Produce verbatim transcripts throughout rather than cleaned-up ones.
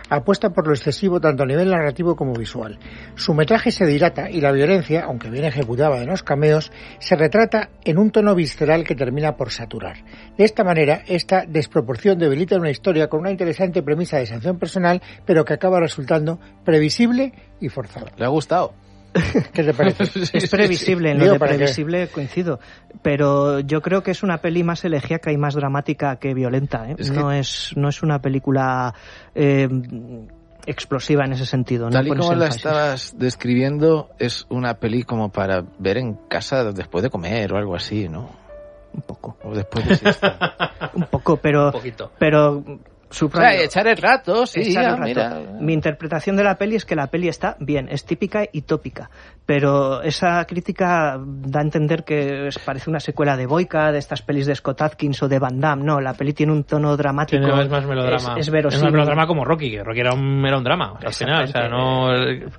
apuesta por lo excesivo tanto a nivel narrativo como visual. Su metraje se dilata y la violencia, aunque bien ejecutada en los cameos, se retrata en un tono visceral que termina por saturar. De esta manera, esta desproporción debilita una historia con una interesante premisa de sanción personal, pero que acaba resultando previsible y forzada. ¿Le ha gustado? ¿Qué te parece? Es previsible, en lo de previsible coincido, pero yo creo que es una peli más elegíaca y más dramática que violenta, ¿eh? Es que... No es no es una película eh, explosiva en ese sentido. Tal ¿no? y como la estabas describiendo, es una peli como para ver en casa después de comer o algo así, ¿no? Un poco. O después de siesta. Un poco, pero... Un poquito. Pero... Subrayo. O sea, echar el rato, sí, echar ya, el rato. Mira. Mi interpretación de la peli es que la peli está bien, es típica y tópica, pero esa crítica da a entender que parece una secuela de Boyka, de estas pelis de Scott Adkins o de Van Damme. No, la peli tiene un tono dramático. Tiene más, más melodrama. Es, es verosímil. Es más melodrama como Rocky, que Rocky era un, era un drama, o sea, al final, o sea, no...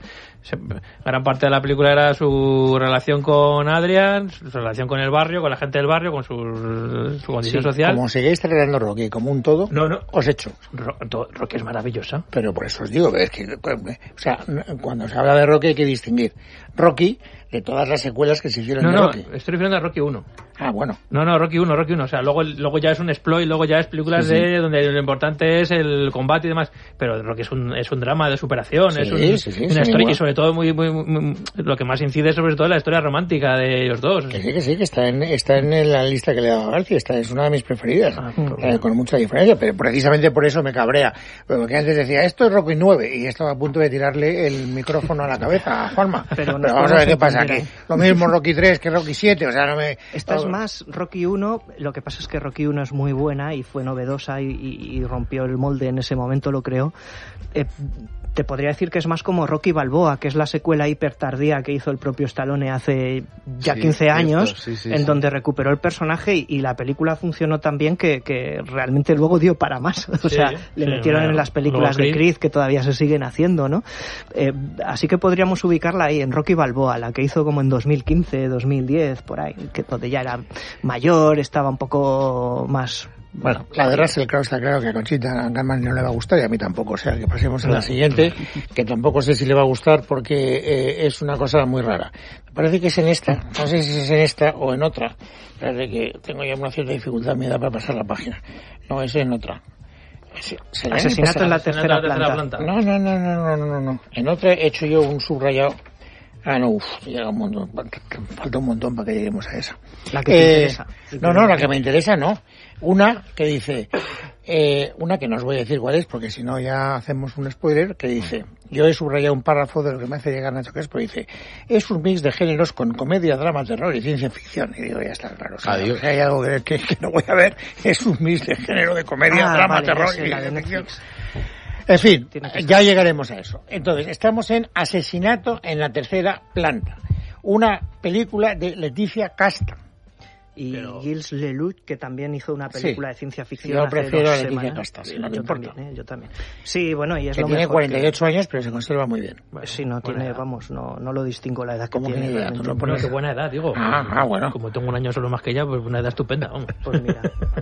Gran parte de la película era su relación con Adrian, su relación con el barrio, con la gente del barrio, con su, su condición sí, social. Como seguís tratando Rocky como un todo, no, no. os echo. Ro, Rocky es maravillosa. Pero por eso os digo, es que, o sea, cuando se habla de Rocky hay que distinguir Rocky de todas las secuelas que se hicieron no, de no, Rocky. No, estoy refiriendo a Rocky uno. Ah, bueno. No, no, Rocky uno, Rocky uno. O sea, luego, luego ya es un exploit, luego ya es películas sí, sí. de donde lo importante es el combate y demás. Pero Rocky es un, es un drama de superación, sí, es un, sí, sí, una sí, historia, y sobre todo muy, muy, muy, lo que más incide sobre todo es la historia romántica de ellos dos. Que sí, que sí, que está en, está en la lista que le daba García, esta es una de mis preferidas, ah, eh, con mucha diferencia, pero precisamente por eso me cabrea. Porque antes decía, esto es Rocky nueve, y estaba a punto de tirarle el micrófono a la cabeza a Juanma. Pero, pero vamos a ver qué pasa aquí. Lo mismo Rocky tres que Rocky siete, o sea, no me... Esta es más Rocky uno, lo que pasa es que Rocky uno es muy buena y fue novedosa y, y, y rompió el molde en ese momento, lo creo. Eh, te podría decir que es más como Rocky Balboa, que es la secuela hiper tardía que hizo el propio Stallone hace ya sí, quince años, sí, sí, en sí. donde recuperó el personaje y, y la película funcionó tan bien que, que realmente luego dio para más. O sí, sea, sí, le metieron bueno, en las películas de Creed, que todavía se siguen haciendo, ¿no? Eh, así que podríamos ubicarla ahí, en Rocky Balboa, la que hizo como en dos mil quince, dos mil diez, por ahí, que donde ya era mayor, estaba un poco más... Bueno, la de Russell Crowe está claro que a Conchita Gunman no le va a gustar y a mí tampoco, o sea, que pasemos a la siguiente, que tampoco sé si le va a gustar porque eh, es una cosa muy rara. Me parece que es en esta, no sé si es en esta o en otra, parece que tengo ya una cierta dificultad, me da para pasar la página. No, es en otra. Asesinato en la tercera planta. planta. No, no, no, no, no, no, no. En otra he hecho yo un subrayado. Ah, no, uff, llega un montón, falta un montón para que lleguemos a esa. La que te eh, interesa. No, no, la que me interesa no. Una que dice, eh, una que no os voy a decir cuál es, porque si no ya hacemos un spoiler, que dice, yo he subrayado un párrafo de lo que me hace llegar Nacho Crespo, dice, es un mix de géneros con comedia, drama, terror y ciencia ficción. Y digo, ya está claro. O sea, Adiós. Si hay algo que, que, que no voy a ver, es un mix de género de comedia, ah, drama, vale, terror sí, y la de ciencia ficción. Netflix. En fin, ya llegaremos a eso. Entonces, estamos en Asesinato en la tercera planta, una película de Leticia Casta. Y Pero... Gilles Lelouch, que también hizo una película sí. de ciencia ficción. Yo hace prefiero dos a Leticia semanas. Casta, si no me yo importa. También, ¿eh? Yo también. Sí, bueno, y es que lo tiene mejor cuarenta y ocho que... años, pero se conserva muy bien. Pues sí, no tiene, vamos, no, no lo distingo la edad que ¿Cómo tiene. que edad? ¿Tú lo Bueno, pones? qué buena edad, digo. Ah, ah, bueno. Como tengo un año solo más que ella, pues una edad estupenda. Vamos. Pues mira.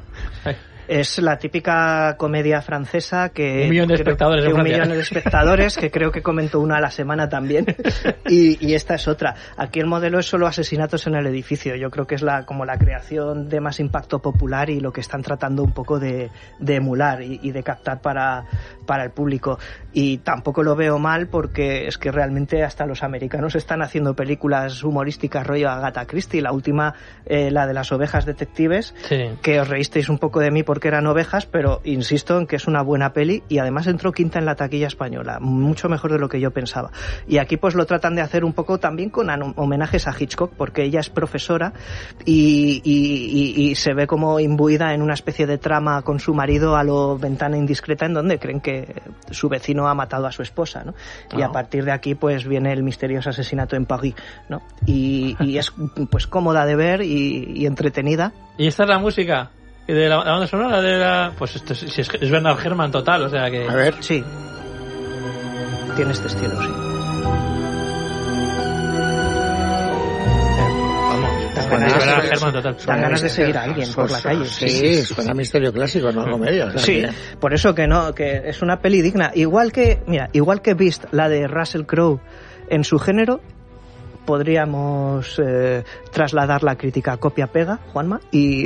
Es la típica comedia francesa que... Un millón de espectadores que en Un Francia. millón de espectadores, que creo que comento una a la semana también. Y, y esta es otra. Aquí el modelo es solo asesinatos en el edificio. Yo creo que es la como la creación de más impacto popular y lo que están tratando un poco de, de emular y, y de captar para, para el público. Y tampoco lo veo mal porque es que realmente hasta los americanos están haciendo películas humorísticas rollo Agatha Christie. La última, eh, la de las ovejas detectives, Sí. que os reísteis un poco de mí porque eran ovejas, pero insisto en que es una buena peli y además entró quinta en la taquilla española, mucho mejor de lo que yo pensaba. Y aquí pues lo tratan de hacer un poco también con homenajes a Hitchcock, porque ella es profesora y, y, y, y se ve como imbuida en una especie de trama con su marido a lo Ventana indiscreta, en donde creen que su vecino ha matado a su esposa, ¿no? Y Ah. a partir de aquí pues viene el misterioso asesinato en París, ¿no? Y, y es pues cómoda de ver y, y entretenida. ¿Y esta es la música? ¿De la, la banda sonora? De la... Pues esto es, si es, es Bernard Herrmann total, o sea que... A ver. Sí. Tiene este estilo, sí. Vamos. Está Dan ganas de seguir a alguien por la calle. Sí, sí, suena misterio clásico, no comedia. O sea, sí, que... por eso que no, que es una peli digna. Igual que, mira, igual que Beast, la de Russell Crowe, en su género, podríamos eh, trasladar la crítica copia-pega, Juanma, y,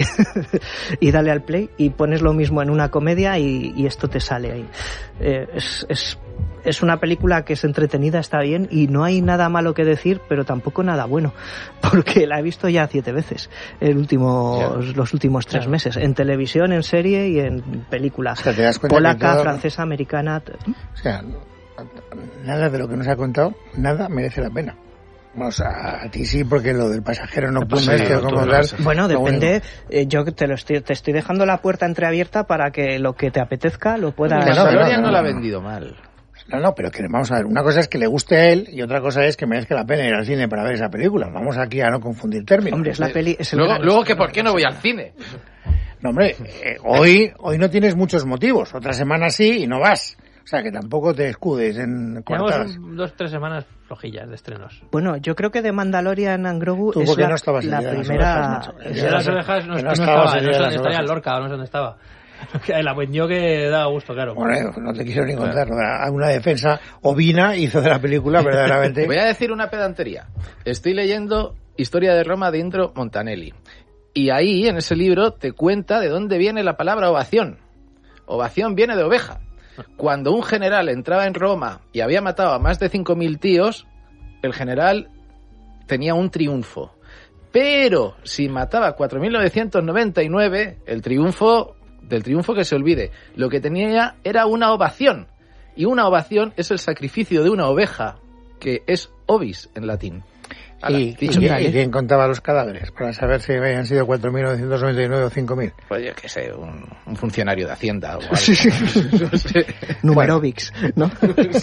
y dale al play y pones lo mismo en una comedia y, y esto te sale ahí. Eh, es, es, es una película que es entretenida, está bien, y no hay nada malo que decir, pero tampoco nada bueno, porque la he visto ya siete veces el último, yeah. los últimos tres yeah. meses, en televisión, en serie y en película. O sea, ¿te das cuenta polaca, todo... francesa, americana? O sea, nada de lo que nos ha contado, nada merece la pena. O sea, a ti sí, porque lo del pasajero nocturno este o como tal... Bueno, depende. Eh, yo te lo estoy, te estoy dejando la puerta entreabierta para que lo que te apetezca lo puedas... La historia no, no, no, no la ha vendido mal. No, no, pero que vamos a ver, una cosa es que le guste a él y otra cosa es que merezca la pena ir al cine para ver esa película. Vamos aquí a no confundir términos. Hombre, es la peli... Es el luego, luego que ¿por qué no voy al cine? No, hombre, eh, hoy, hoy no tienes muchos motivos. Otra semana sí y no vas. O sea, que tampoco te escudes en coartadas. Llevamos dos, tres semanas flojillas de estrenos. Bueno, yo creo que de Mandalorian and Grogu es la, no la primera... El de las ovejas no, no, no estaba, no sé dónde estaría en Lorca, no sé dónde estaba. La vendió que daba gusto, claro. Bueno, no te quiero ni contar. Bueno. Una defensa ovina hizo de la película, verdaderamente. Voy a decir una pedantería. Estoy leyendo Historia de Roma de Indro Montanelli. Y ahí, en ese libro, te cuenta de dónde viene la palabra ovación. Ovación viene de oveja. Cuando un general entraba en Roma y había matado a más de cinco mil tíos, el general tenía un triunfo. Pero si mataba cuatro mil novecientos noventa y nueve, el triunfo, del triunfo que se olvide, lo que tenía era una ovación. Y una ovación es el sacrificio de una oveja, que es ovis en latín. Ala, ¿Y, y, ¿Y quién contaba los cadáveres para saber si habían sido cuatro mil novecientos noventa y nueve o cinco mil? Pues yo qué sé, un, un funcionario de Hacienda o algo. Sí. No sé. Numerovics, ¿no? Sí.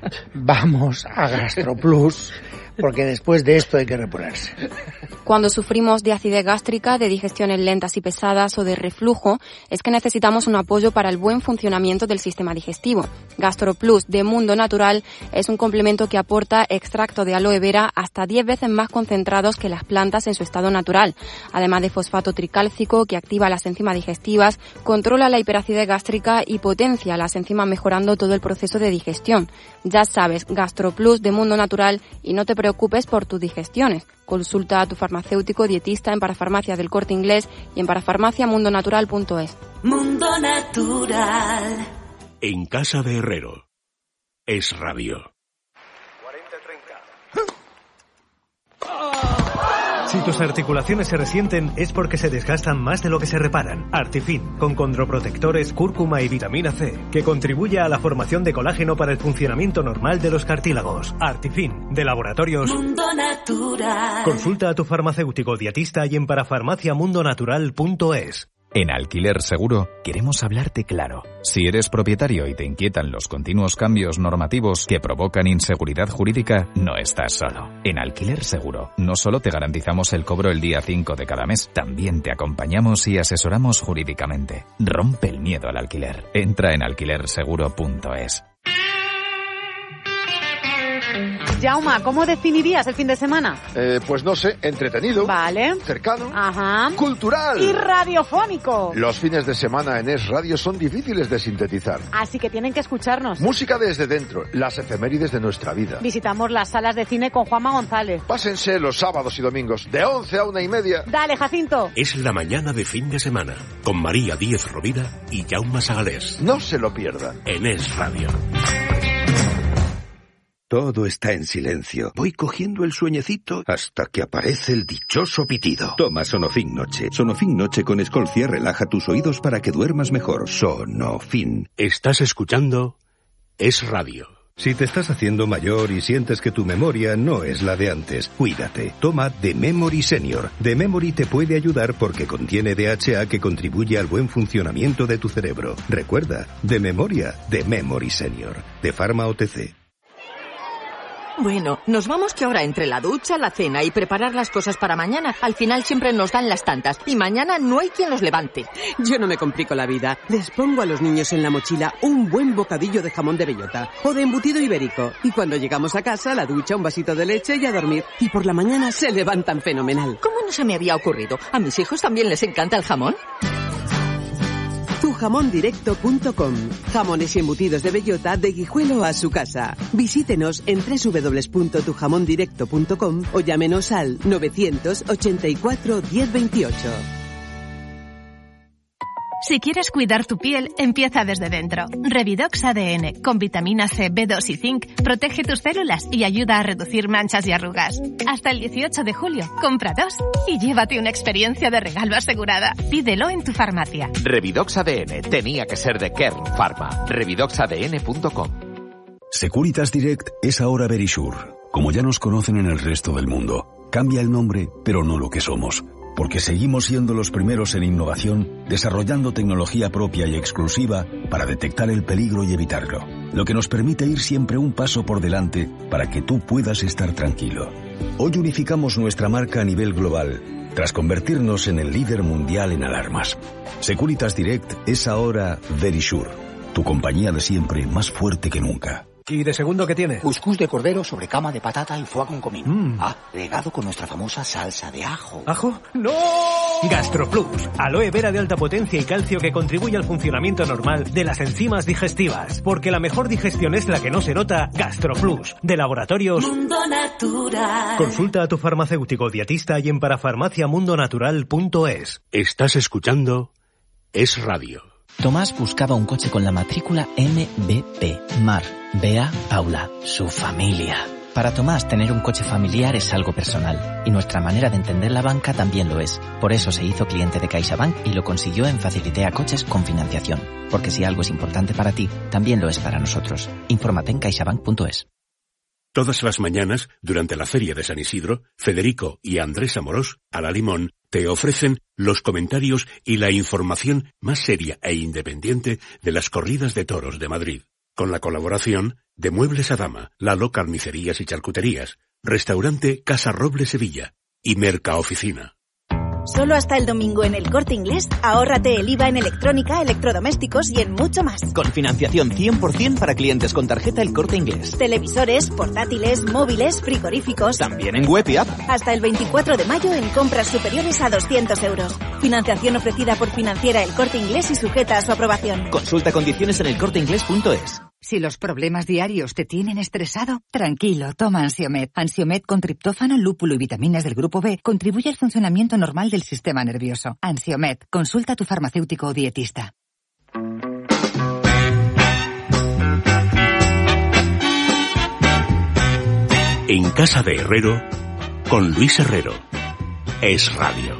Vamos a GastroPlus, porque después de esto hay que reponerse. Cuando sufrimos de acidez gástrica, de digestiones lentas y pesadas o de reflujo, es que necesitamos un apoyo para el buen funcionamiento del sistema digestivo. GastroPlus de Mundo Natural es un complemento que aporta extracto de aloe vera hasta diez veces más concentrados que las plantas en su estado natural, además de fosfato tricálcico que activa las enzimas digestivas, controla la hiperacidez gástrica y potencia las enzimas mejorando todo el proceso de digestión. Ya sabes, GastroPlus de Mundo Natural y no te preocupes por tus digestiones. Consulta a tu farmacéutico dietista en Parafarmacia del Corte Inglés y en parafarmacia mundo natural punto es. Mundo Natural. En casa de Herrero. Es radio. Si tus articulaciones se resienten es porque se desgastan más de lo que se reparan. Artifin, con condroprotectores, cúrcuma y vitamina C, que contribuye a la formación de colágeno para el funcionamiento normal de los cartílagos. Artifin, de Laboratorios Mundo Natural. Consulta a tu farmacéutico dietista y en parafarmacia mundo natural punto es. En Alquiler Seguro queremos hablarte claro. Si eres propietario y te inquietan los continuos cambios normativos que provocan inseguridad jurídica, no estás solo. En Alquiler Seguro no solo te garantizamos el cobro el día cinco de cada mes, también te acompañamos y asesoramos jurídicamente. Rompe el miedo al alquiler. Entra en alquiler seguro punto es. Jauma, ¿cómo definirías el fin de semana? Eh, pues no sé, entretenido. Vale. Cercano. Ajá. Cultural. Y radiofónico. Los fines de semana en Es Radio son difíciles de sintetizar. Así que tienen que escucharnos. Música desde dentro, las efemérides de nuestra vida. Visitamos las salas de cine con Juanma González. Pásense los sábados y domingos, de once a una y media. Dale, Jacinto. Es la mañana de fin de semana, con María Díez Rovira y Jaume Sagalés. No se lo pierda. En Es Radio. Todo está en silencio. Voy cogiendo el sueñecito hasta que aparece el dichoso pitido. Toma Sonofin Noche. Sonofin Noche con Escolcia relaja tus oídos para que duermas mejor. Sonofin. Estás escuchando Es Radio. Si te estás haciendo mayor y sientes que tu memoria no es la de antes, cuídate. Toma The Memory Senior. The Memory te puede ayudar porque contiene D H A que contribuye al buen funcionamiento de tu cerebro. Recuerda, de memoria, The Memory Senior. De Pharma O T C. Bueno, nos vamos que ahora entre la ducha, la cena y preparar las cosas para mañana, al final siempre nos dan las tantas y mañana no hay quien los levante. Yo no me complico la vida. Les pongo a los niños en la mochila un buen bocadillo de jamón de bellota o de embutido ibérico. Y cuando llegamos a casa, la ducha, un vasito de leche y a dormir. Y por la mañana se levantan fenomenal. ¿Cómo no se me había ocurrido? ¿A mis hijos también les encanta el jamón? tu jamón directo punto com. Jamones y embutidos de bellota de Guijuelo a su casa. Visítenos en doble u doble u doble u punto tu jamón directo punto com o llámenos al novecientos ochenta y cuatro diez veintiocho. Si quieres cuidar tu piel, empieza desde dentro. Revidox A D N, con vitamina C, B dos y zinc, protege tus células y ayuda a reducir manchas y arrugas. Hasta el dieciocho de julio, compra dos y llévate una experiencia de regalo asegurada. Pídelo en tu farmacia. Revidox A D N, tenía que ser de Kern Pharma. revidox a d n punto com. Securitas Direct es ahora Verisure. Como ya nos conocen en el resto del mundo, cambia el nombre, pero no lo que somos. Porque seguimos siendo los primeros en innovación, desarrollando tecnología propia y exclusiva para detectar el peligro y evitarlo, lo que nos permite ir siempre un paso por delante para que tú puedas estar tranquilo. Hoy unificamos nuestra marca a nivel global, tras convertirnos en el líder mundial en alarmas. Securitas Direct es ahora Verisure, tu compañía de siempre más fuerte que nunca. ¿Y de segundo qué tiene? Cuscús de cordero sobre cama de patata y foie con comino. Mm. Ah, regado con nuestra famosa salsa de ajo. ¿Ajo? ¡No! GastroPlus, aloe vera de alta potencia y calcio que contribuye al funcionamiento normal de las enzimas digestivas. Porque la mejor digestión es la que no se nota. GastroPlus, de Laboratorios Mundo Natural. Consulta a tu farmacéutico dietista y en parafarmacia mundo natural punto es. Estás escuchando Es Radio. Tomás buscaba un coche con la matrícula M B P. Mar, Bea, Paula, su familia. Para Tomás, tener un coche familiar es algo personal, y nuestra manera de entender la banca también lo es. Por eso se hizo cliente de CaixaBank y lo consiguió en Facilitea Coches con financiación. Porque si algo es importante para ti, también lo es para nosotros. Infórmate en caixabank punto es. Todas las mañanas, durante la Feria de San Isidro, Federico y Andrés Amorós, a la Limón, te ofrecen los comentarios y la información más seria e independiente de las corridas de toros de Madrid. Con la colaboración de Muebles a Dama, Lalo Carnicerías y Charcuterías, Restaurante Casa Roble Sevilla y Mercaoficina. Solo hasta el domingo en El Corte Inglés, ahórrate el I V A en electrónica, electrodomésticos y en mucho más. Con financiación cien por ciento para clientes con tarjeta El Corte Inglés. Televisores, portátiles, móviles, frigoríficos. También en web y app. Hasta el veinticuatro de mayo en compras superiores a doscientos euros. Financiación ofrecida por Financiera El Corte Inglés y sujeta a su aprobación. Consulta condiciones en el corte inglés punto es. Si los problemas diarios te tienen estresado, tranquilo, toma Ansiomed. Ansiomed con triptófano, lúpulo y vitaminas del grupo B contribuye al funcionamiento normal del sistema nervioso. Ansiomed, consulta a tu farmacéutico o dietista. En Casa de Herrero, con Luis Herrero. Es Radio.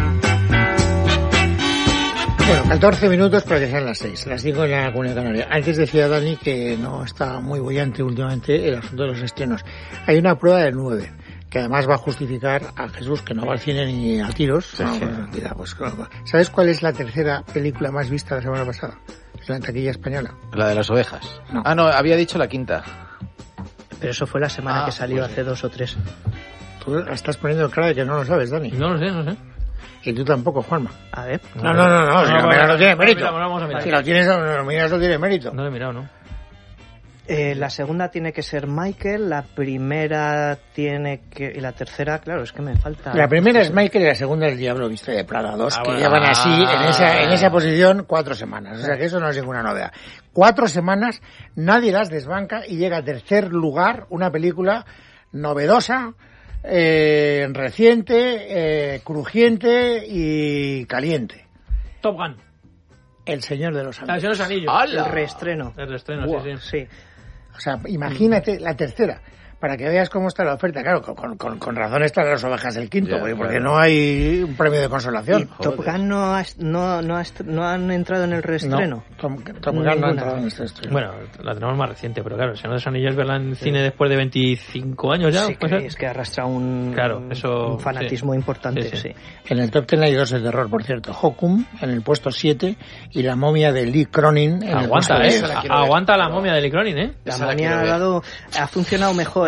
Bueno, catorce minutos para que sean las seis, las cinco en la Comunidad Canaria. Antes decía Dani que no está muy bullante últimamente el asunto de los estrenos. Hay una prueba de nueve, que además va a justificar a Jesús, que no va al cine ni a tiros. Sí, no, sí. Pues, pues, claro. ¿Sabes cuál es la tercera película más vista la semana pasada? La en taquilla española. La de las ovejas. No. Ah, no, había dicho la quinta. Pero eso fue la semana ah, que salió pues hace dos o tres. Tú estás poniendo cara de que no lo sabes, Dani. No lo sé, no lo sé. Y tú tampoco, Juanma. A ver. No, no, no, no, si lo miras no tiene mérito. No, vamos a mirar. Si lo tienes, lo miras no tiene mérito. No lo he mirado, ¿no? Eh, la segunda tiene que ser Michael, la primera tiene que... Y la tercera, claro, es que me falta... La primera es Michael y la segunda es Diablo Viste de Prada dos, ah, que bueno, llevan así ah, en esa en esa posición cuatro semanas. O sea que eso no es ninguna novedad. Cuatro semanas, nadie las desbanca y llega a tercer lugar una película novedosa, eh, reciente, eh, crujiente y caliente. Top Gun. El Señor de los Anillos. El Señor de los Anillos. ¡Hala! El reestreno. El reestreno, wow. sí, sí. Sí. O sea, imagínate la tercera, para que veas cómo está la oferta. Claro, con, con, con razón están las ovejas del quinto, yeah, porque claro. no hay un premio de consolación. ¿Y Top Gun no, ha, no, no, ha, no han entrado en el reestreno? No, Tom, Top Gun no ha entrado en este estreno. Bueno, la tenemos más reciente, pero claro, el Señor de los Anillos verla en sí. cine después de veinticinco años ya. Sí, que es que arrastra un, claro, eso, un fanatismo sí. importante. Sí, sí. Sí. En el top ten hay dos de terror, por cierto. Hocum en el puesto siete y La momia de Lee Cronin en aguanta, el puesto eh, la aguanta la momia de Lee Cronin, ¿eh? La momia ha dado, ha funcionado mejor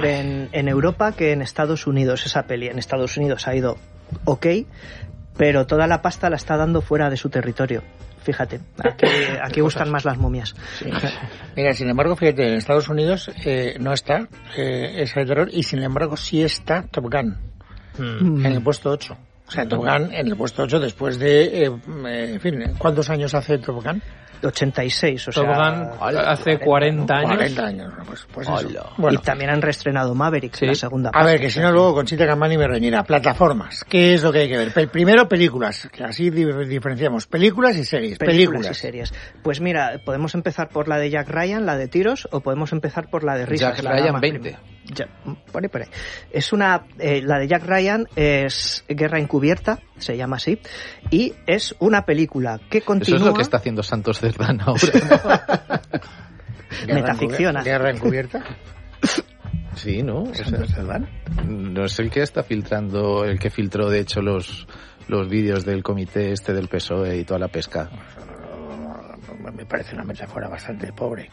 mejor en, en Europa que en Estados Unidos esa peli. En Estados Unidos ha ido ok, pero toda la pasta la está dando fuera de su territorio. Fíjate, aquí, aquí gustan más las momias. Sí. Mira, sin embargo, fíjate, en Estados Unidos eh, no está eh, esa de terror y sin embargo sí está Top Gun mm. en el puesto ocho. O sea, Top Gun en el puesto ocho después de, eh, en fin, ¿cuántos años hace Top Gun? ochenta y seis, o Top sea... Gun hace cuarenta años. cuarenta años, pues, pues eso. Bueno. Y también han reestrenado Maverick, ¿sí? La segunda A parte. ver, que si no luego Conchita Campani me reñirá. Plataformas, ¿qué es lo que hay que ver? Pe- primero, películas, que así di- diferenciamos. Películas y series. Películas, Películas y series. Pues mira, podemos empezar por la de Jack Ryan, la de tiros, o podemos empezar por la de risas. Jack la Ryan dama veinte. Ya, por ahí, por ahí. Es una, eh, la de Jack Ryan es Guerra Encubierta, se llama así, y es una película que continúa... Eso es lo que está haciendo Santos Cerdán ahora. Metaficción. ¿Guerra Encubierta? Sí, ¿no? O sea, no es el que está filtrando, el que filtró de hecho los los vídeos del comité este del P S O E y toda la pesca. Me parece una metáfora bastante pobre.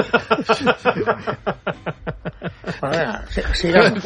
Bueno, venga, sigamos.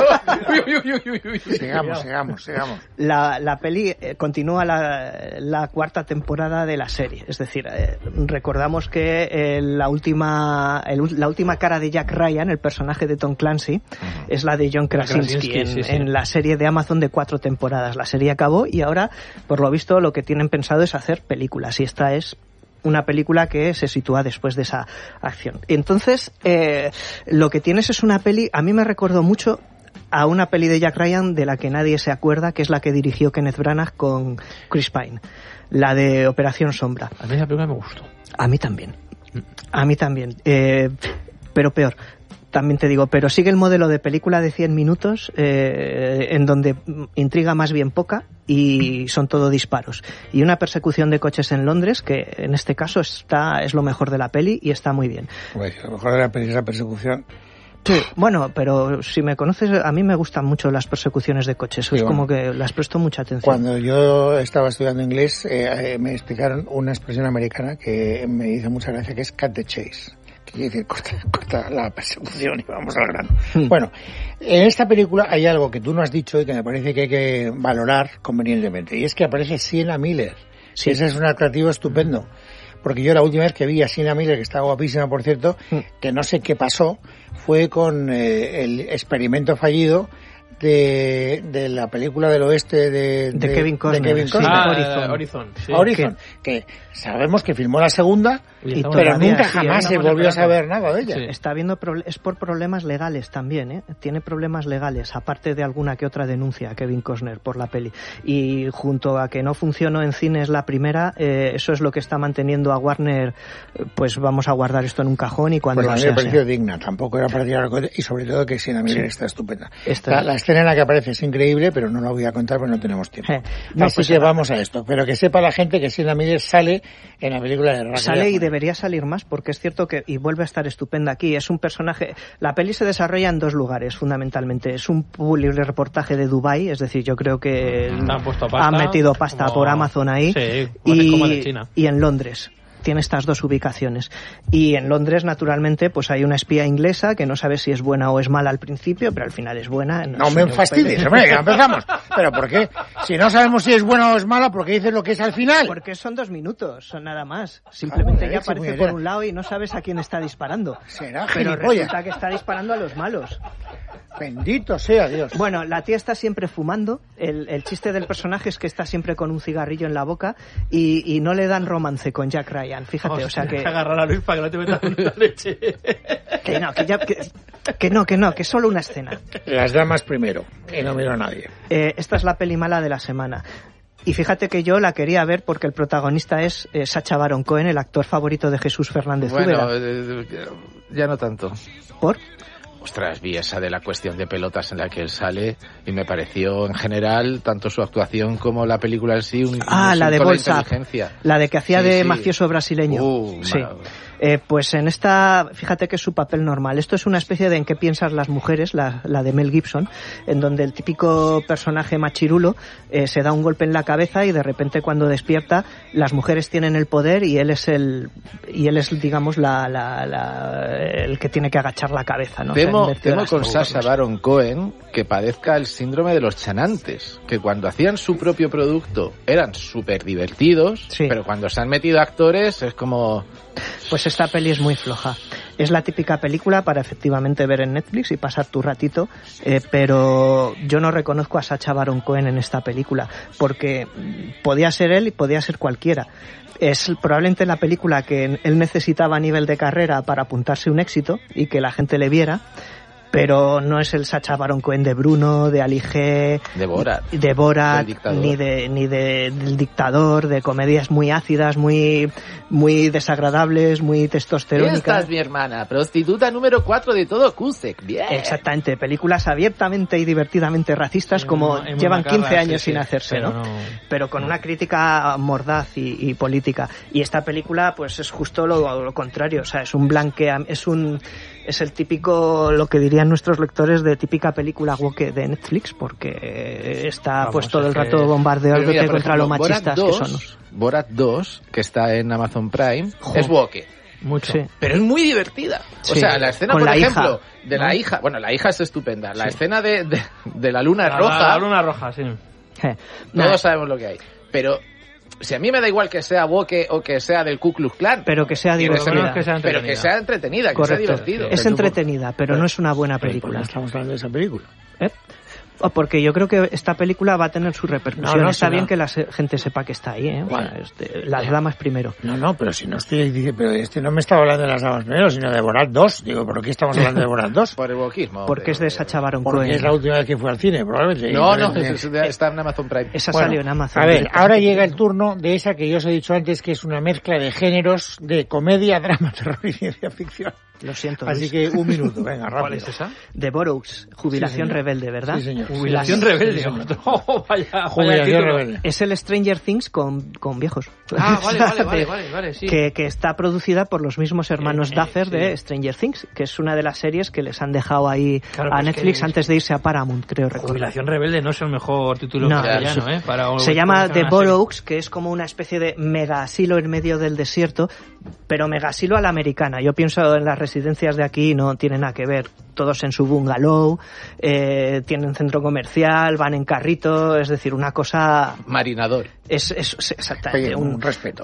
sigamos, sigamos, sigamos. La, la peli eh, continúa la, la cuarta temporada de la serie. Es decir, eh, recordamos que eh, la última el, la última cara de Jack Ryan, el personaje de Tom Clancy, uh-huh. es la de John Krasinski, Krasinski en, sí, sí. en la serie de Amazon de cuatro temporadas. La serie acabó y ahora, por lo visto, lo que tienen pensado es hacer películas. Y esta es una película que se sitúa después de esa acción. Entonces, eh, lo que tienes es una peli, a mí me recordó mucho a una peli de Jack Ryan de la que nadie se acuerda, que es la que dirigió Kenneth Branagh con Chris Pine, la de Operación Sombra. A mí esa película me gustó. A mí también. A mí también. Eh, pero peor. También te digo, pero sigue el modelo de película de cien minutos eh, en donde intriga más bien poca y son todo disparos. Y una persecución de coches en Londres que en este caso está es lo mejor de la peli y está muy bien. Pues lo mejor de la peli es la persecución. Sí, bueno, pero si me conoces, a mí me gustan mucho las persecuciones de coches. Sí, es bueno, como que las presto mucha atención. Cuando yo estaba estudiando inglés eh, eh, me explicaron una expresión americana que me hizo mucha gracia, que es cut the chase. Quiere decir, corta, corta la persecución y vamos al grano. Hmm. Bueno, en esta película hay algo que tú no has dicho y que me parece que hay que valorar convenientemente, y es que aparece Sienna Miller. Sí. Ese es un atractivo estupendo, porque yo la última vez que vi a Sienna Miller, que está guapísima, por cierto, hmm. que no sé qué pasó, fue con eh, el experimento fallido de, de la película del oeste de, de, de Kevin Costner, de Kevin Costner. Ah, Horizon, Horizon, sí. Horizon que sabemos que filmó la segunda, y pero nunca sí, jamás se volvió a saber nada de ella. Sí. Está viendo es por problemas legales también, ¿eh? Tiene problemas legales, aparte de alguna que otra denuncia Kevin Costner por la peli. Y junto a que no funcionó en cines la primera, eh, eso es lo que está manteniendo a Warner, pues vamos a guardar esto en un cajón y cuando pues a mí sea, me pareció sea. digna, tampoco era para tirar el cohete, y sobre todo que Sienna Miller sí. está estupenda. Esta... La, la escena en la que aparece es increíble, pero no la voy a contar porque no tenemos tiempo. Eh, no, Así pues que vamos a esto, pero que sepa la gente que Sienna Miller sale en la película de Rack. Sale y debería salir más porque es cierto que, y vuelve a estar estupenda aquí, es un personaje, la peli se desarrolla en dos lugares fundamentalmente, es un libre reportaje de Dubái, es decir, yo creo que han, puesto pasta, han metido pasta como... por Amazon ahí, sí, y, como de China. Y en Londres. Tiene estas dos ubicaciones. Y en Londres, naturalmente, pues hay una espía inglesa que no sabe si es buena o es mala al principio, pero al final es buena. No, no me fastidies, hombre, ya empezamos. ¿Pero por qué? Si no sabemos si es buena o es mala, ¿por qué dices lo que es al final? Porque son dos minutos, son nada más. Simplemente ah, ella aparece por un lado y no sabes a quién está disparando. Será Pero gilipollas. Resulta que está disparando a los malos. Bendito sea Dios. Bueno, la tía está siempre fumando. El, el chiste del personaje es que está siempre con un cigarrillo en la boca y, y no le dan romance con Jack Ryan. Fíjate, oh, o sea que... agarrar a Luis para que no te metas en la leche. Que no, que, ya, que, que no, que no, que es solo una escena. Las damas primero, y no miro a nadie. Eh, esta es la peli mala de la semana. Y fíjate que yo la quería ver porque el protagonista es eh, Sacha Baron Cohen, el actor favorito de Jesús Fernández Bueno, Úbeda. Eh, ya no tanto. ¿Por? Ostras, vi esa de la cuestión de pelotas en la que él sale y me pareció en general tanto su actuación como la película en sí un ah, un la de bolsa, de la de que hacía sí, de sí. mafioso brasileño. Uh, sí. Eh, pues en esta, fíjate que es su papel normal. Esto es una especie de En qué piensas las mujeres, la, la de Mel Gibson, en donde el típico personaje machirulo eh, se da un golpe en la cabeza y de repente cuando despierta las mujeres tienen el poder y él es el y él es digamos la, la, la el que tiene que agachar la cabeza, ¿no? Temo, o sea, temo con Sacha Baron Cohen que padezca el síndrome de los chanantes, que cuando hacían su propio producto eran súper divertidos, sí. pero cuando se han metido actores es como... Pues esta peli es muy floja. Es la típica película para efectivamente ver en Netflix y pasar tu ratito, eh, pero yo no reconozco a Sacha Baron Cohen en esta película, porque podía ser él y podía ser cualquiera. Es probablemente la película que él necesitaba a nivel de carrera para apuntarse un éxito y que la gente le viera, pero no es el Sacha Baron Cohen de Bruno, de Ali G, de Borat, de Borat ni de ni de del Dictador, de comedias muy ácidas, muy muy desagradables, muy testosterónicas. Esta es mi hermana, prostituta número cuatro de todo Cusack. Bien. Exactamente, películas abiertamente y divertidamente racistas, sí, como muy, llevan muy quince años sí, sin sí, hacerse, pero ¿no? ¿no? Pero con no. una crítica mordaz y, y política. Y esta película, pues es justo lo, lo contrario, o sea, es un blanquea, es un es el típico, lo que dirían nuestros lectores, de típica película woke de Netflix, porque está Vamos, pues todo el rato bombardeado contra ejemplo, lo machistas dos, que son. Borat dos, que está en Amazon Prime, jo. es woke. Mucho. Sí. Pero es muy divertida. O sí. sea, la escena, Con por la ejemplo, hija, de ¿no? la hija, bueno, la hija es estupenda. La sí. escena de, de, de la luna la, roja. La, la luna roja, sí. Eh, todos no. sabemos lo que hay. Pero... Si a mí me da igual que sea woke o que sea del Ku Klux Klan, pero que sea divertida, que sea pero que sea entretenida, que sea divertido. Es entretenida, pero no es una buena película. Estamos hablando de esa película. ¿Eh? Porque yo creo que esta película va a tener su repercusión. No, no, está si bien no. que la gente sepa que está ahí, ¿eh? Bueno, este, las damas primero. No, no, pero si no estoy... Dice, pero este no me estaba hablando de las damas primero, sino de Borat dos. Digo, ¿por qué estamos hablando de Borat dos? Por el wokismo. Porque es de Sacha Baron Cohen. Porque es la última vez que fue al cine, probablemente. No, no, es, está en Amazon Prime. Esa bueno, salió en Amazon. A ver, ahora llega el turno de esa que yo os he dicho antes, que es una mezcla de géneros de comedia, drama, terror y ciencia ficción. Lo siento, Luis. Así que un minuto, venga, rápido. ¿Cuál es esa? The Boroughs, Jubilación sí, Rebelde, ¿verdad? Sí, señor. Jubilación sí, Rebelde. Sí, oh, vaya, Jubilación vaya Rebelde. Es el Stranger Things con, con viejos. Ah, vale, vale, vale, vale, vale, sí. Que, que está producida por los mismos hermanos eh, eh, Duffer sí. de Stranger Things, que es una de las series que les han dejado ahí claro, a Netflix antes de irse a Paramount, creo recordar. Jubilación Rebelde no es el mejor título no, castellano, ¿eh? Para se llama The Boroughs, que es como una especie de mega asilo en medio del desierto, pero mega asilo a la americana. Yo pienso en las residencias de aquí, no tiene nada que ver, todos en su bungalow, eh, tienen centro comercial, van en carrito, es decir, una cosa... Marinador. Es, es, es exactamente. Oye, un, un respeto.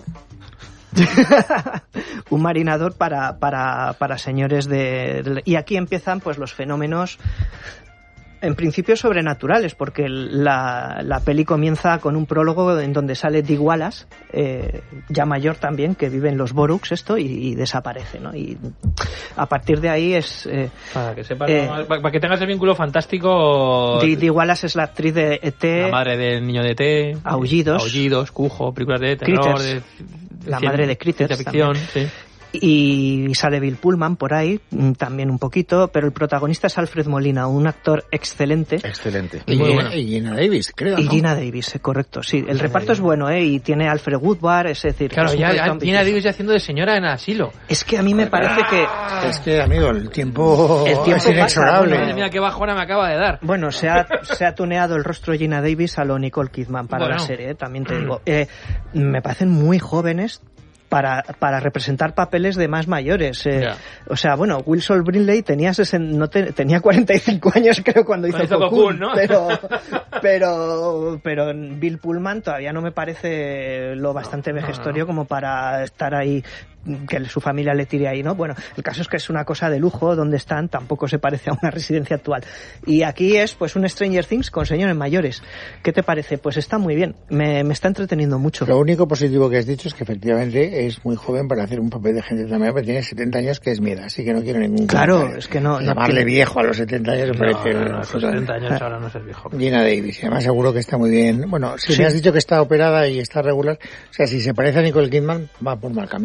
Un marinador para, para, para señores de, de... Y aquí empiezan pues los fenómenos... En principio sobrenaturales, porque la, la peli comienza con un prólogo en donde sale Dick Wallace, eh, ya mayor también, que vive en los Boroughs esto, y, y desaparece, ¿no? Y a partir de ahí es... Eh, para que sepas, eh, para que tengas el vínculo fantástico... Dick, Dick Wallace es la actriz de E T La madre del niño de E T Aullidos. Aullidos, Cujo, películas de terror... De, la de madre de Critters de ficción, sí. Y sale Bill Pullman por ahí, también un poquito, pero el protagonista es Alfred Molina, un actor excelente. Excelente. Y, muy bueno. y Gina Davis, creo, Y ¿no? Gina Davis, correcto, sí. El Gina reparto Davis. Es bueno, ¿eh? Y tiene Alfred Woodward, es decir... Claro, es ya, ya Gina Davis ya haciendo de señora en asilo. Es que a mí me parece que... Es que, amigo, el tiempo, el tiempo es inexorable. Bueno, mira qué bajona me acaba de dar. Bueno, se ha, se ha tuneado el rostro de Gina Davis a lo Nicole Kidman para bueno. la serie, ¿eh? También te digo. Eh, me parecen muy jóvenes para, para representar papeles de más mayores. Eh, yeah. O sea, bueno, Wilson Brimley tenía, sesen, no te, tenía cuarenta y cinco años, creo, cuando hizo Cocoon, Cocoon, ¿no? pero, pero, pero Bill Pullman todavía no me parece lo bastante no, vejestorio no, no. como para estar ahí, que su familia le tire ahí, ¿no? Bueno, el caso es que es una cosa de lujo donde están, tampoco se parece a una residencia actual. Y aquí es, pues, un Stranger Things con señores mayores. ¿Qué te parece? Pues está muy bien, me, me está entreteniendo mucho. Lo único positivo que has dicho es que efectivamente es muy joven para hacer un papel de gente tan mayor, pero tiene setenta años, que es mi edad, así que no quiero ningún... Claro, comentario. Es que no... Llamarle no, viejo a los setenta años me no, parece... No, no, a los setenta años ahora no es viejo. Gina Davis, y además seguro que está muy bien. Bueno, si sí. me has dicho que está operada y está regular, o sea, si se parece a Nicole Kidman, va por mal camino.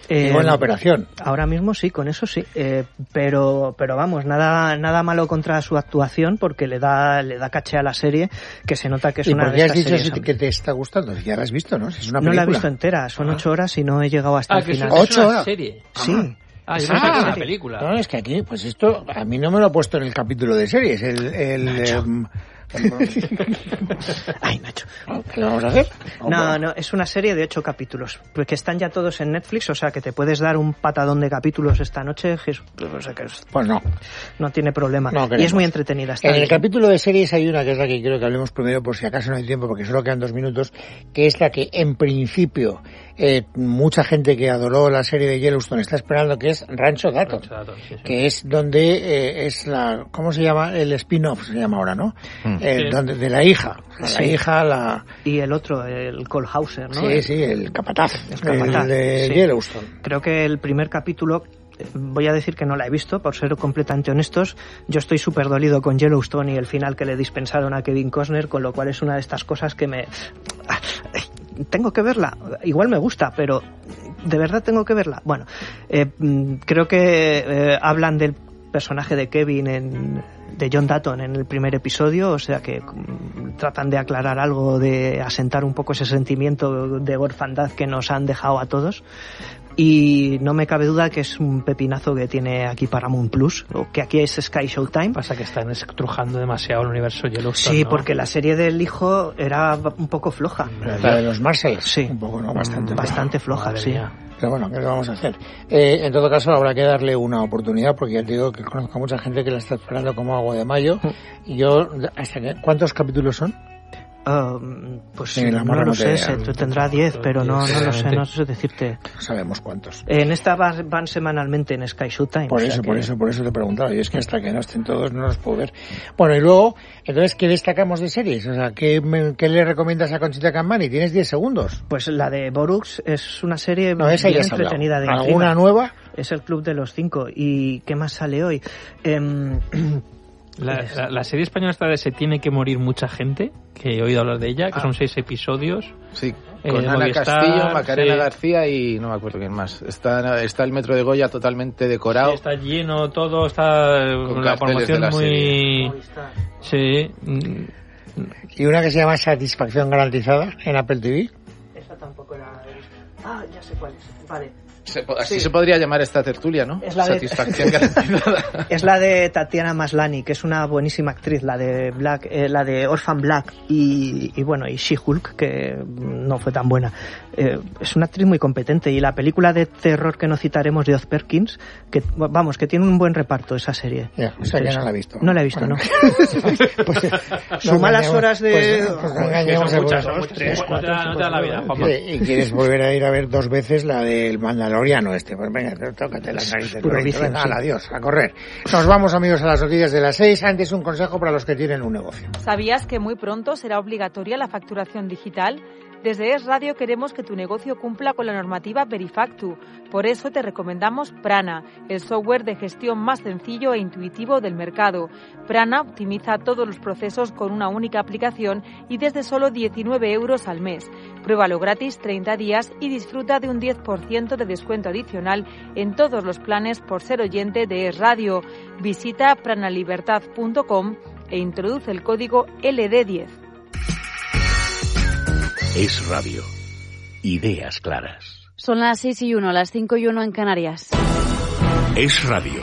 Eh, con la operación. Ahora mismo sí, con eso sí. Eh, pero pero vamos, nada nada malo contra su actuación porque le da le da caché a la serie, que se nota que es ¿Y una por qué de has estas dicho series. que te está gustando? Ya la has visto, ¿no? Si es una no película. la he visto entera, son ah. ocho horas y no he llegado hasta ah, el final. Es, ¿Ocho es una horas? serie. Sí. Ah, es ah, una película. No, es que aquí, pues esto, a mí no me lo ha puesto en el capítulo de series. El, el, eh, Ay, Nacho. ¿Qué le vamos a hacer? No, no, es una serie de ocho capítulos, que están ya todos en Netflix, o sea que te puedes dar un patadón de capítulos esta noche, o sea que es, pues no. No tiene problema. No y es muy entretenida. Está en bien. el capítulo de series hay una que es la que quiero que hablemos primero, por si acaso no hay tiempo, porque solo quedan dos minutos, que es la que en principio eh, mucha gente que adoró la serie de Yellowstone está esperando, que es Rancho Dawson, Rancho Dawson sí, sí. que es donde eh, es la, ¿cómo se llama? El spin-off se llama ahora, ¿no? Mm. Eh, sí. Donde de la hija, la sí. hija, la... Y el otro, el Cole Hauser, ¿no? Sí, sí, el capataz, el, capataz, el de sí. Yellowstone. Creo que el primer capítulo, voy a decir que no la he visto, por ser completamente honestos, yo estoy súper dolido con Yellowstone y el final que le dispensaron a Kevin Costner, con lo cual es una de estas cosas que me... Tengo que verla, igual me gusta, pero ¿de verdad tengo que verla? Bueno, eh, creo que eh, hablan del personaje de Kevin en, de John Dutton en el primer episodio, o sea que um, tratan de aclarar algo, de asentar un poco ese sentimiento de orfandad que nos han dejado a todos. Y no me cabe duda que es un pepinazo que tiene aquí Paramount Plus, o que aquí es Sky Showtime. Pasa que están estrujando demasiado el universo Yellowstone. Sí, ¿no? porque la serie del hijo era un poco floja. La de los Marshalls. Sí. Un poco, ¿no? Bastante, Bastante floja, sí. Mía. Pero bueno, ¿qué le vamos a hacer? Eh, en todo caso, habrá que darle una oportunidad, porque ya te digo que conozco a mucha gente que la está esperando como agua de mayo. Y yo, hasta que, ¿cuántos capítulos son? Uh, pues sí, no lo sé, se, tendrá diez, pero no, no lo sé, no sé decirte. No sabemos cuántos. En esta van, van semanalmente en Sky Showtime. Por o eso, sea por que... eso, por eso te he preguntado. Y es que hasta que no estén todos no los puedo ver. Bueno, y luego, entonces, ¿qué destacamos de series? O sea, ¿qué, me, qué le recomiendas a Conchita Campani? Tienes diez segundos. Pues la de Borux es una serie no, esa bien ya entretenida. De ¿Alguna intriga. nueva? Es el Club de los Cinco. ¿Y qué más sale hoy? Eh, La, la, la serie española está de Se tiene que morir mucha gente, que he oído hablar de ella, que ah. son seis episodios. Sí, con eh, Ana Movistar, Castillo, Macarena sí. García y no me acuerdo quién más. Está, está el Metro de Goya totalmente decorado. Sí, está lleno todo, está con la promoción la muy... Serie. Sí. ¿Y una que se llama Satisfacción Garantizada en Apple T V? Esa tampoco la he visto. Ah, ya sé cuál es. Vale. Se, así sí. se podría llamar esta tertulia, ¿no? Es la Satisfacción de... garantizada. Es la de Tatiana Maslany, que es una buenísima actriz, la de Black, eh, la de Orphan Black y, y bueno, y She-Hulk, que no fue tan buena. Eh, es una actriz muy competente, y la película de terror que no citaremos de Oz Perkins, que vamos, que tiene un buen reparto esa serie. Ya, o sea, ya no la he visto. No la he visto, bueno. ¿no? Pues, sus no malas horas de... Pues, pues no engañemos son muchas, son tres, cuatro, no te da la vida, Juanma. Y quieres volver a ir a ver dos veces la del Mandaloriano este, pues venga, tócate las narices. Vicio, venga, sí. Adiós, a correr. Nos vamos, amigos, a las noticias de las seis. Antes, un consejo para los que tienen un negocio. ¿Sabías que muy pronto será obligatoria la facturación digital? Desde Es Radio queremos que tu negocio cumpla con la normativa Verifactu. Por eso te recomendamos Prana, el software de gestión más sencillo e intuitivo del mercado. Prana optimiza todos los procesos con una única aplicación y desde solo diecinueve euros al mes. Pruébalo gratis treinta días y disfruta de un diez por ciento de descuento adicional en todos los planes por ser oyente de Es Radio. Visita pranalibertad punto com e introduce el código L D diez. Es Radio. Ideas claras. Son las seis y uno, las cinco y uno en Canarias. Es Radio.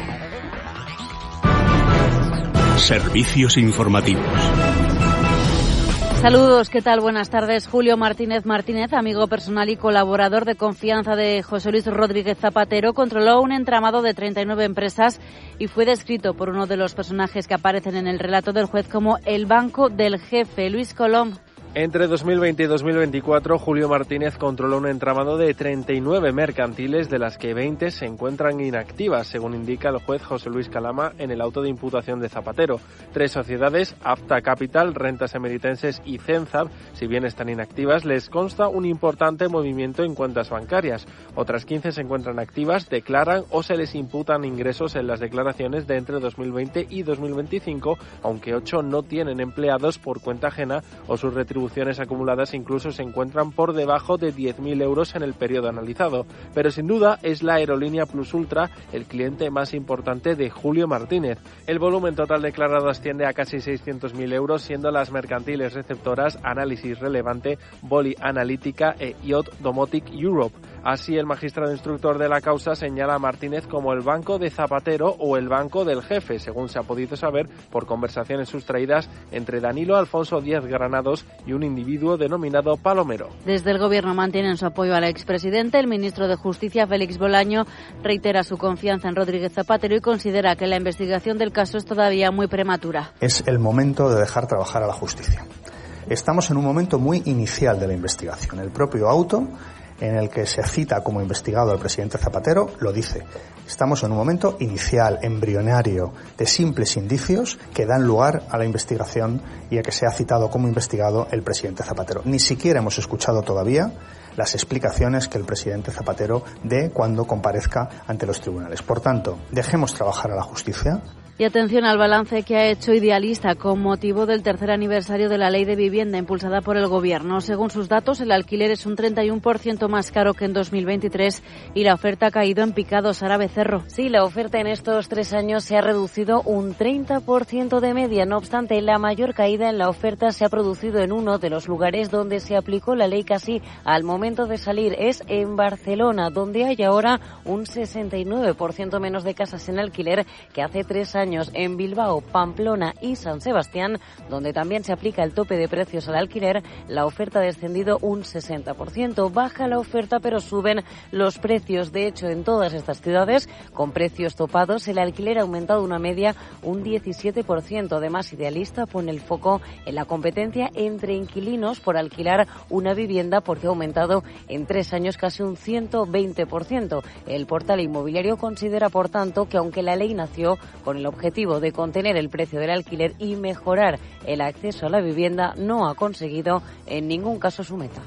Servicios informativos. Saludos, ¿qué tal? Buenas tardes. Julio Martínez Martínez, amigo personal y colaborador de confianza de José Luis Rodríguez Zapatero, controló un entramado de treinta y nueve empresas y fue descrito por uno de los personajes que aparecen en el relato del juez como el banco del jefe. Luis Colom. Entre dos mil veinte y dos mil veinticuatro, Julio Martínez controló un entramado de treinta y nueve mercantiles, de las que veinte se encuentran inactivas, según indica el juez José Luis Calama en el auto de imputación de Zapatero. Tres sociedades, Apta Capital, Rentas Emeritenses y Cenzab, si bien están inactivas, les consta un importante movimiento en cuentas bancarias. Otras quince se encuentran activas, declaran o se les imputan ingresos en las declaraciones de entre dos mil veinte y dos mil veinticinco, aunque ocho no tienen empleados por cuenta ajena o sus retribuciones devoluciones acumuladas incluso se encuentran por debajo de diez mil euros en el periodo analizado. Pero sin duda es la aerolínea Plus Ultra el cliente más importante de Julio Martínez. El volumen total declarado asciende a casi seiscientos mil euros, siendo las mercantiles receptoras Análisis Relevante, Boli Analítica e Yacht Domotic Europe. Así, el magistrado instructor de la causa señala a Martínez como el banco de Zapatero o el banco del jefe, según se ha podido saber por conversaciones sustraídas entre Danilo Alfonso Díaz Granados y un individuo denominado Palomero. Desde el Gobierno mantienen su apoyo al expresidente. El ministro de Justicia, Félix Bolaño, reitera su confianza en Rodríguez Zapatero y considera que la investigación del caso es todavía muy prematura. Es el momento de dejar trabajar a la justicia. Estamos en un momento muy inicial de la investigación. El propio auto en el que se cita como investigado al presidente Zapatero lo dice. Estamos en un momento inicial, embrionario, de simples indicios que dan lugar a la investigación y a que sea citado como investigado el presidente Zapatero. Ni siquiera hemos escuchado todavía las explicaciones que el presidente Zapatero dé cuando comparezca ante los tribunales. Por tanto, dejemos trabajar a la justicia. Y atención al balance que ha hecho Idealista con motivo del tercer aniversario de la Ley de Vivienda impulsada por el Gobierno. Según sus datos, el alquiler es un treinta y uno por ciento más caro que en dos mil veintitrés y la oferta ha caído en picado. Sara Becerro. Sí, la oferta en estos tres años se ha reducido un treinta por ciento de media. No obstante, la mayor caída en la oferta se ha producido en uno de los lugares donde se aplicó la ley casi al momento de salir. Es en Barcelona, donde hay ahora un sesenta y nueve por ciento menos de casas en alquiler que hace tres años. En Bilbao, Pamplona y San Sebastián, donde también se aplica el tope de precios al alquiler, la oferta ha descendido un sesenta por ciento. Baja la oferta, pero suben los precios. De hecho, en todas estas ciudades, con precios topados, el alquiler ha aumentado una media un diecisiete por ciento. Además, Idealista pone el foco en la competencia entre inquilinos por alquilar una vivienda, porque ha aumentado en tres años casi un ciento veinte por ciento. El portal inmobiliario considera, por tanto, que aunque la ley nació con el objetivo de contener el precio del alquiler y mejorar el acceso a la vivienda, no ha conseguido en ningún caso su meta.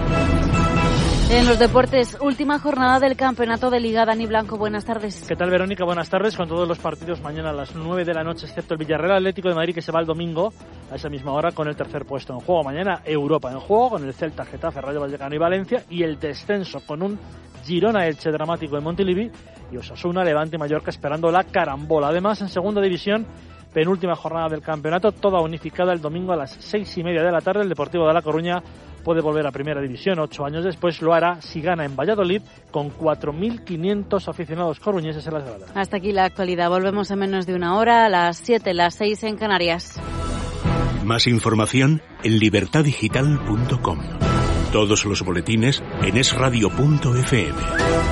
En los deportes, última jornada del campeonato de Liga. Dani Blanco, buenas tardes. ¿Qué tal, Verónica? Buenas tardes. Con todos los partidos mañana a las nueve de la noche, excepto el Villarreal Atlético de Madrid, que se va el domingo a esa misma hora con el tercer puesto en juego. Mañana Europa en juego con el Celta, Getafe, Rayo Vallecano y Valencia, y el descenso con un Girona-Elche dramático en Montilivi y Osasuna, Levante y Mallorca esperando la carambola. Además, en segunda división, penúltima jornada del campeonato, toda unificada el domingo a las seis y media de la tarde. El Deportivo de La Coruña puede volver a primera división ocho años después. Lo hará si gana en Valladolid con cuatro mil quinientos aficionados coruñeses en las gradas. Hasta aquí la actualidad. Volvemos en menos de una hora, a las siete, las seis en Canarias. Más información en libertad digital punto com. Todos los boletines en es radio punto efe eme.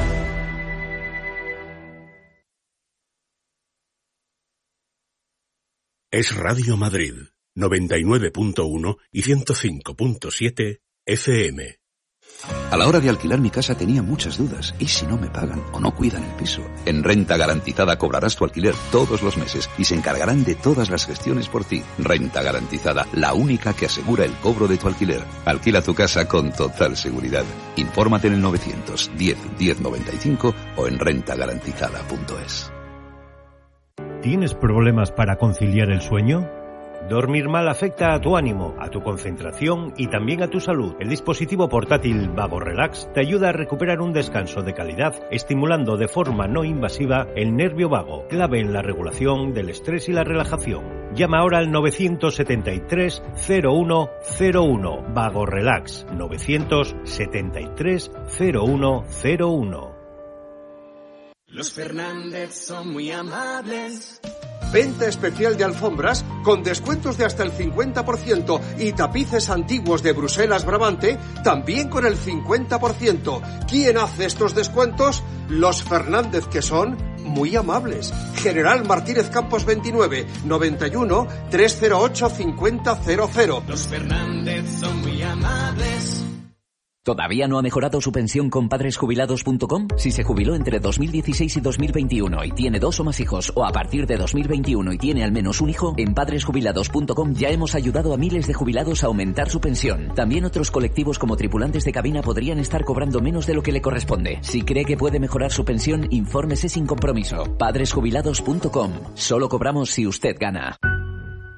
Es Radio Madrid, noventa y nueve punto uno y ciento cinco punto siete efe eme. A la hora de alquilar mi casa tenía muchas dudas. ¿Y si no me pagan o no cuidan el piso? En Renta Garantizada cobrarás tu alquiler todos los meses y se encargarán de todas las gestiones por ti. Renta Garantizada, la única que asegura el cobro de tu alquiler. Alquila tu casa con total seguridad. Infórmate en el novecientos diez diez noventa y cinco o en renta garantizada punto es. ¿Tienes problemas para conciliar el sueño? Dormir mal afecta a tu ánimo, a tu concentración y también a tu salud. El dispositivo portátil Vago Relax te ayuda a recuperar un descanso de calidad, estimulando de forma no invasiva el nervio vago, clave en la regulación del estrés y la relajación. Llama ahora al novecientos setenta y tres cero uno cero uno. Vago Relax, novecientos setenta y tres cero uno cero uno. Los Fernández son muy amables. Venta especial de alfombras con descuentos de hasta el cincuenta por ciento y tapices antiguos de Bruselas Brabante también con el cincuenta por ciento. ¿Quién hace estos descuentos? Los Fernández, que son muy amables. General Martínez Campos veintinueve, noventa y uno, trescientos ocho, cincuenta cero cero. Los Fernández son muy amables. ¿Todavía no ha mejorado su pensión con padres jubilados punto com? Si se jubiló entre dos mil dieciséis y dos mil veintiuno y tiene dos o más hijos, o a partir de dos mil veintiuno y tiene al menos un hijo, en padres jubilados punto com ya hemos ayudado a miles de jubilados a aumentar su pensión. También otros colectivos como tripulantes de cabina podrían estar cobrando menos de lo que le corresponde. Si cree que puede mejorar su pensión, infórmese sin compromiso. padres jubilados punto com. Solo cobramos si usted gana.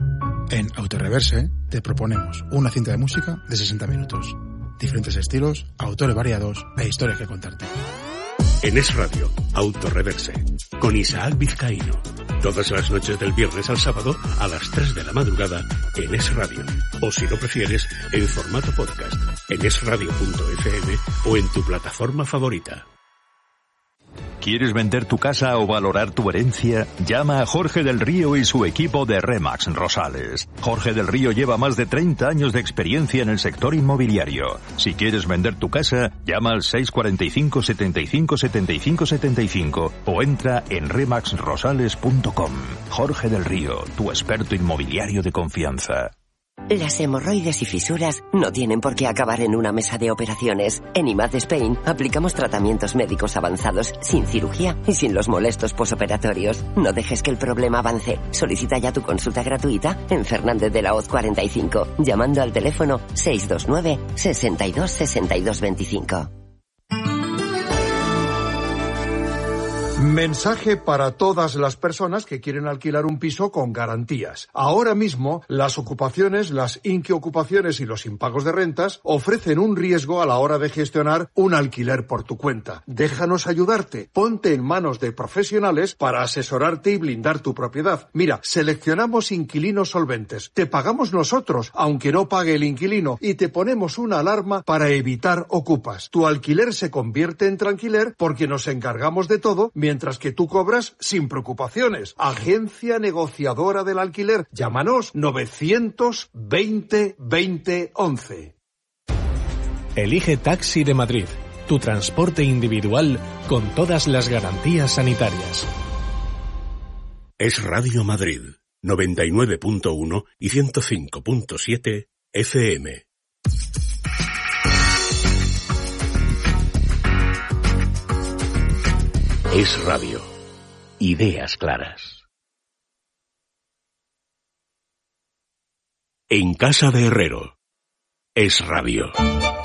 En Autoreverse te proponemos una cinta de música de sesenta minutos. Diferentes estilos, autores variados e historias que contarte. En Es Radio, Autoreverse, con Isaac Vizcaíno. Todas las noches del viernes al sábado a las tres de la madrugada en Es Radio. O si lo prefieres, en formato podcast, en es radio punto efe eme o en tu plataforma favorita. ¿Quieres vender tu casa o valorar tu herencia? Llama a Jorge del Río y su equipo de Remax Rosales. Jorge del Río lleva más de treinta años de experiencia en el sector inmobiliario. Si quieres vender tu casa, llama al seis cuatro cinco, setenta y cinco, setenta y cinco, setenta y cinco o entra en remax rosales punto com. Jorge del Río, tu experto inmobiliario de confianza. Las hemorroides y fisuras no tienen por qué acabar en una mesa de operaciones. En I M A D Spain aplicamos tratamientos médicos avanzados sin cirugía y sin los molestos posoperatorios. No dejes que el problema avance. Solicita ya tu consulta gratuita en Fernández de la Hoz cuarenta y cinco, llamando al teléfono seis dos nueve, sesenta y dos, sesenta y dos veinticinco. Mensaje para todas las personas que quieren alquilar un piso con garantías. Ahora mismo, las ocupaciones, las inquiocupaciones y los impagos de rentas ofrecen un riesgo a la hora de gestionar un alquiler por tu cuenta. Déjanos ayudarte. Ponte en manos de profesionales para asesorarte y blindar tu propiedad. Mira, seleccionamos inquilinos solventes. Te pagamos nosotros, aunque no pague el inquilino, y te ponemos una alarma para evitar ocupas. Tu alquiler se convierte en tranquiler porque nos encargamos de todo, mientras que tú cobras sin preocupaciones. Agencia negociadora del alquiler. Llámanos novecientos veinte veinte once. Elige Taxi de Madrid, tu transporte individual con todas las garantías sanitarias. Es Radio Madrid, noventa y nueve punto uno y ciento cinco punto siete efe eme. Es Radio. Ideas claras. En casa de Herrero. Es Radio.